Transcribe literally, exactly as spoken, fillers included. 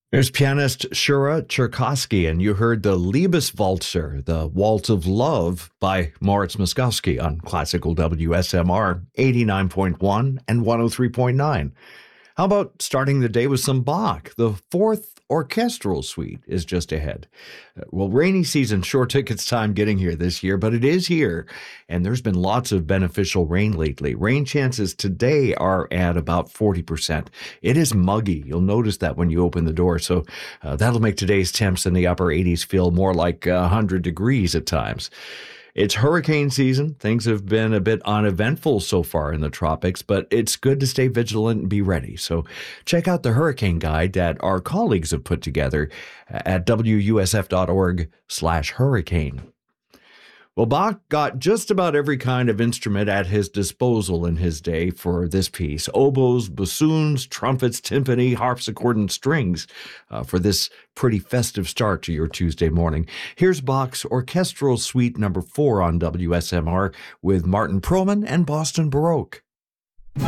There's pianist Shura Cherkasky, and you heard the Liebeswalzer, the Waltz of Love by Moritz Moskowski on Classical W S M R eighty-nine point one and one oh three point nine. How about starting the day with some Bach? The fourth orchestral suite is just ahead. Well, rainy season sure took its time getting here this year, but it is here, and there's been lots of beneficial rain lately. Rain chances today are at about forty percent. It is muggy. You'll notice that when you open the door, so uh, that'll make today's temps in the upper eighties feel more like uh, one hundred degrees at times. It's hurricane season. Things have been a bit uneventful so far in the tropics, but it's good to stay vigilant and be ready. So check out the hurricane guide that our colleagues have put together at W U S F dot org slash hurricane. Well, Bach got just about every kind of instrument at his disposal in his day for this piece. Oboes, bassoons, trumpets, timpani, harpsichord, and strings uh, for this pretty festive start to your Tuesday morning. Here's Bach's Orchestral Suite number four on W S M R with Martin Proman and Boston Baroque.